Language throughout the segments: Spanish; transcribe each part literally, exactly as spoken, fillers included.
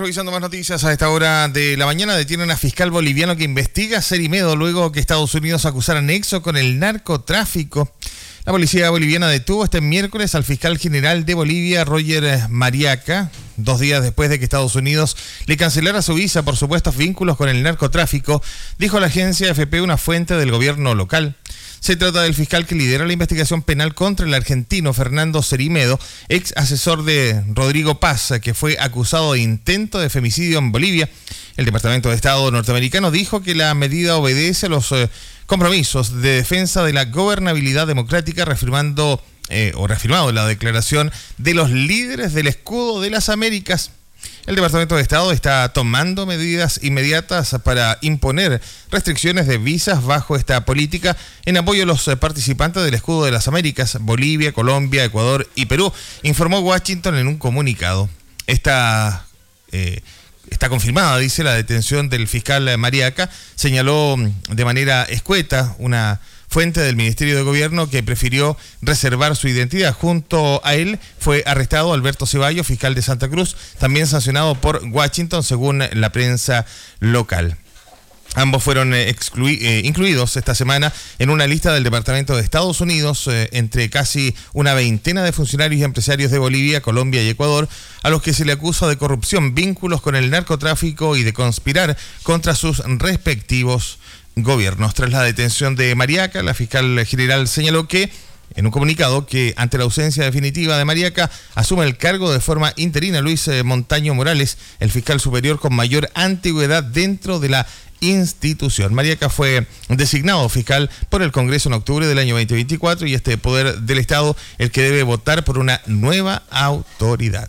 Revisando más noticias a esta hora de la mañana, detienen a fiscal boliviano que investiga a Cerimedo luego que Estados Unidos acusara nexo con el narcotráfico. La policía boliviana detuvo este miércoles al fiscal general de Bolivia, Roger Mariaca, dos días después de que Estados Unidos le cancelara su visa por supuestos vínculos con el narcotráfico, dijo la agencia F P una fuente del gobierno local. Se trata del fiscal que lidera la investigación penal contra el argentino Fernando Cerimedo, ex asesor de Rodrigo Paz, que fue acusado de intento de femicidio en Bolivia. El Departamento de Estado norteamericano dijo que la medida obedece a los eh, compromisos de defensa de la gobernabilidad democrática, reafirmando eh, o reafirmado la declaración de los líderes del Escudo de las Américas. El Departamento de Estado está tomando medidas inmediatas para imponer restricciones de visas bajo esta política en apoyo a los participantes del Escudo de las Américas, Bolivia, Colombia, Ecuador y Perú, informó Washington en un comunicado. Esta, eh, está confirmada, dice, la detención del fiscal Mariaca. Señaló de manera escueta una fuente del Ministerio de Gobierno que prefirió reservar su identidad. Junto a él fue arrestado Alberto Ceballos, fiscal de Santa Cruz, también sancionado por Washington, según la prensa local. Ambos fueron exclui- eh, incluidos esta semana en una lista del Departamento de Estados Unidos eh, entre casi una veintena de funcionarios y empresarios de Bolivia, Colombia y Ecuador, a los que se le acusa de corrupción, vínculos con el narcotráfico y de conspirar contra sus respectivos gobiernos. Tras la detención de Mariaca, la fiscal general señaló que, en un comunicado, que ante la ausencia definitiva de Mariaca, asume el cargo de forma interina Luis Montaño Morales, el fiscal superior con mayor antigüedad dentro de la institución. Mariaca fue designado fiscal por el Congreso en octubre del año veinte veinticuatro y este poder del Estado el que debe votar por una nueva autoridad.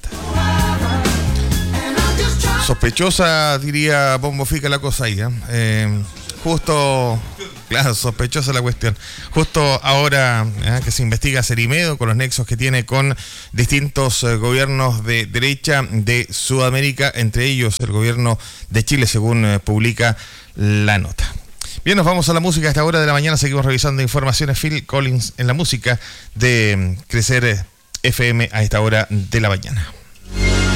Sospechosa, diría Bombo Fica, la cosa ahí, ¿eh? Eh, justo, claro, sospechosa la cuestión. Justo ahora ¿eh? que se investiga a Cerimedo con los nexos que tiene con distintos eh, gobiernos de derecha de Sudamérica, entre ellos el gobierno de Chile, según eh, publica la nota. Bien, nos vamos a la música a esta hora de la mañana. Seguimos revisando informaciones. Phil Collins en la música de Crecer F M a esta hora de la mañana.